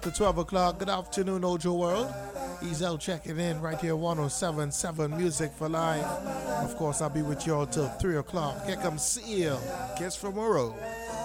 to 12 o'clock. Good afternoon, Ojo World. Ezel checking in right here, 1077 Music for Life. Of course, I'll be with you all till 3 o'clock. Here comes Seal. Kiss from Moro.